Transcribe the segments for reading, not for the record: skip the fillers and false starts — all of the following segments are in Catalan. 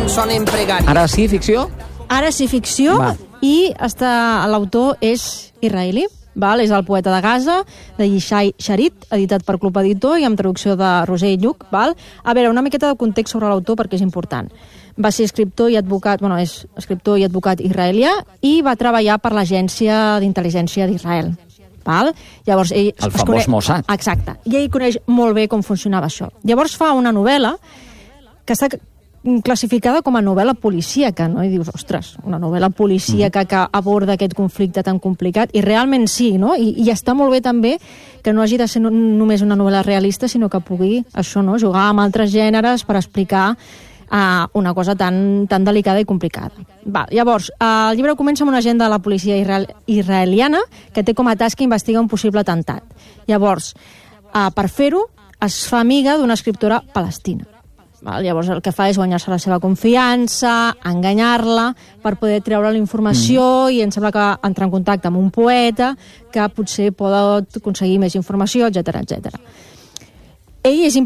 sonen pregàries. Ara sí, ficció? Ara sí, ficció, i l'autor és israelí. Val? És el poeta de Gaza, de Yishai Sharit, editat per Club Editor i amb traducció de Roser Lluc. Val? A veure, una miqueta de context sobre l'autor perquè és important. Va ser escriptor i advocat, és escriptor i advocat israelià i va treballar per l'Agència d'Intel·ligència d'Israel. Val? Llavors, ell el famós Mossad. Exacte. I ell coneix molt bé com funcionava això. Llavors fa una novel·la que està classificada com a novel·la policíaca, no? I dius, ostres, una novel·la policíaca que aborda aquest conflicte tan complicat, i realment sí, no? I està molt bé també que no hagi de ser només una novel·la realista, sinó que pugui, això, no?, jugar amb altres gèneres per explicar una cosa tan delicada i complicada. Llavors, el llibre comença amb un agent de la policia israeliana que té com a tasca investigar un possible atemptat. Llavors, per fer-ho, es fa amiga d'una escriptora palestina. Llavors el que fa és guanyar-se la seva confiança, enganyar-la per poder treure la informació i em sembla que entrar en contacte amb un poeta que potser pot aconseguir més informació, etc. Ell és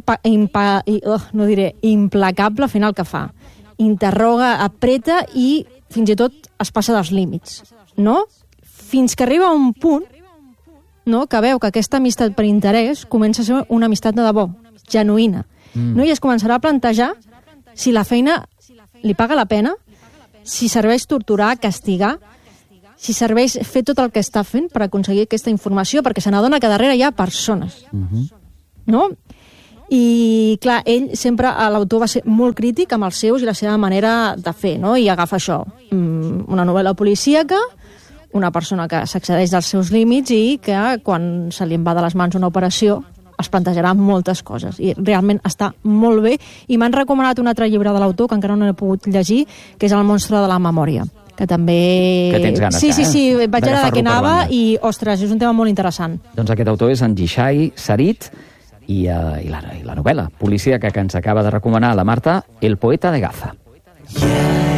implacable fent el que fa. Interroga, apreta i fins i tot es passa dels límits, no? Fins que arriba a un punt, no?, que veu que aquesta amistat per interès comença a ser una amistat de debò, genuïna. No? I es començarà a plantejar si la feina li paga la pena, si serveix torturar, castigar, si serveix fer tot el que està fent per aconseguir aquesta informació, perquè se n'adona que darrere hi ha persones. No? I, clar, ell sempre, l'autor va ser molt crític amb els seus i la seva manera de fer, no? I agafa això, una novel·la policíaca, una persona que s'accedeix dels seus límits i que, quan se li en va de les mans una operació, es plantejarà moltes coses, i realment està molt bé, i m'han recomanat un altre llibre de l'autor que encara no he pogut llegir, que és El monstre de la memòria, que també... Que tens ganes, Sí, vaig ara de què anava, i, ostres, és un tema molt interessant. Doncs aquest autor és en Yishai Sharit, i la novel·la policíaca que ens acaba de recomanar la Marta, El poeta de Gaza.